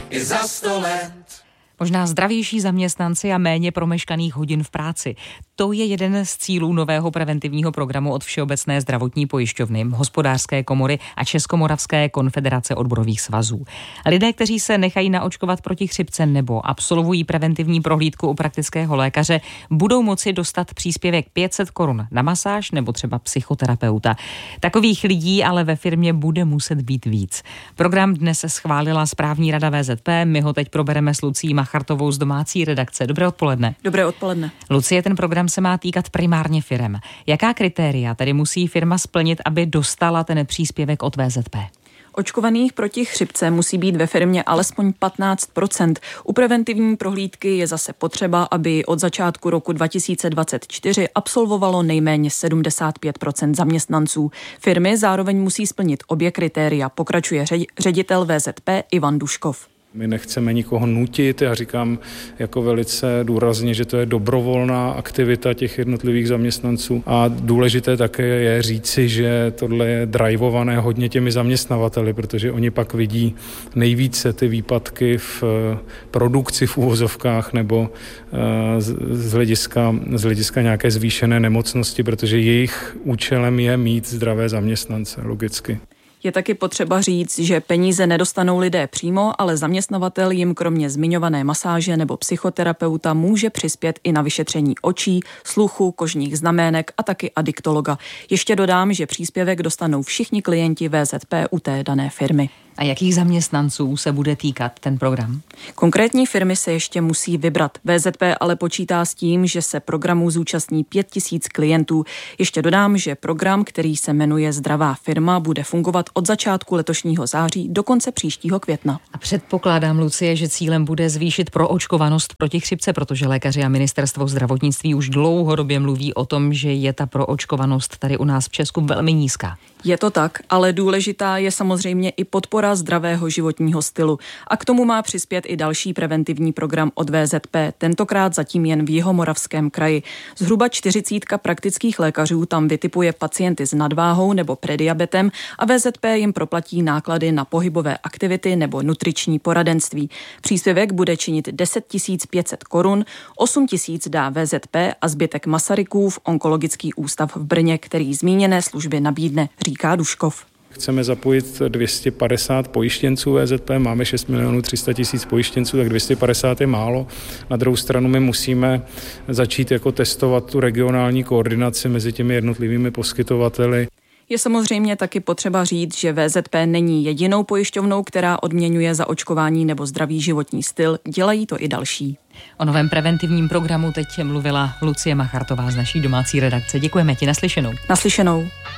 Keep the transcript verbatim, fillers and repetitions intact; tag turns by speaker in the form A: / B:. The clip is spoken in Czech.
A: i za sto let.
B: Možná zdravější zaměstnanci a méně promeškaných hodin v práci. To je jeden z cílů nového preventivního programu od Všeobecné zdravotní pojišťovny, Hospodářské komory a Českomoravské konfederace odborových svazů. Lidé, kteří se nechají naočkovat proti chřipce nebo absolvují preventivní prohlídku u praktického lékaře, budou moci dostat příspěvek pět set korun na masáž nebo třeba psychoterapeuta. Takových lidí ale ve firmě bude muset být víc. Program dnes schválila správní rada V Z P, my ho teď probereme s Lucí Machartovou z domácí redakce. Dobré odpoledne.
C: Dobré odpoledne.
B: Lucie, ten program se má týkat primárně firem. Jaká kritéria tedy musí firma splnit, aby dostala ten příspěvek od V Z P?
C: Očkovaných proti chřipce musí být ve firmě alespoň patnáct procent. U preventivní prohlídky je zase potřeba, aby od začátku roku dva tisíce dvacet čtyři absolvovalo nejméně sedmdesát pět procent zaměstnanců. Firmy zároveň musí splnit obě kritéria, pokračuje ředitel V Z P Ivan Duškov.
D: My nechceme nikoho nutit, já říkám jako velice důrazně, že to je dobrovolná aktivita těch jednotlivých zaměstnanců a důležité také je říci, že tohle je drivované hodně těmi zaměstnavateli, protože oni pak vidí nejvíce ty výpadky v produkci v uvozovkách nebo z hlediska, z hlediska nějaké zvýšené nemocnosti, protože jejich účelem je mít zdravé zaměstnance, logicky.
C: Je taky potřeba říct, že peníze nedostanou lidé přímo, ale zaměstnavatel jim kromě zmiňované masáže nebo psychoterapeuta může přispět i na vyšetření očí, sluchu, kožních znamének a taky adiktologa. Ještě dodám, že příspěvek dostanou všichni klienti V Z P u té dané firmy.
B: A jakých zaměstnanců se bude týkat ten program?
C: Konkrétní firmy se ještě musí vybrat. V Z P ale počítá s tím, že se programu zúčastní pět tisíc klientů. Ještě dodám, že program, který se jmenuje Zdravá firma, bude fungovat od začátku letošního září do konce příštího května.
B: A předpokládám, Lucie, že cílem bude zvýšit proočkovanost proti chřipce, protože lékaři a ministerstvo zdravotnictví už dlouhodobě mluví o tom, že je ta proočkovanost tady u nás v Česku velmi nízká.
C: Je to tak, ale důležitá je samozřejmě i podpora zdravého životního stylu. A k tomu má přispět i další preventivní program od V Z P, tentokrát zatím jen v Jihomoravském kraji. Zhruba čtyřicítka praktických lékařů tam vytipuje pacienty s nadváhou nebo prediabetem a V Z P jim proplatí náklady na pohybové aktivity nebo nutriční poradenství. Příspěvek bude činit deset tisíc pět set korun, osm tisíc dá V Z P a zbytek Masarykův onkologický ústav v Brně, který zmíněné služby nabídne, říká Duškov.
D: Chceme zapojit dvě stě padesát pojištěnců V Z P, máme šest milionů tři sta tisíc pojištěnců, tak dvě stě padesát je málo. Na druhou stranu my musíme začít jako testovat tu regionální koordinaci mezi těmi jednotlivými poskytovateli.
C: Je samozřejmě taky potřeba říct, že V Z P není jedinou pojišťovnou, která odměňuje za očkování nebo zdravý životní styl, dělají to i další.
B: O novém preventivním programu teď mluvila Lucie Machartová z naší domácí redakce. Děkujeme ti, naslyšenou.
C: Naslyšenou.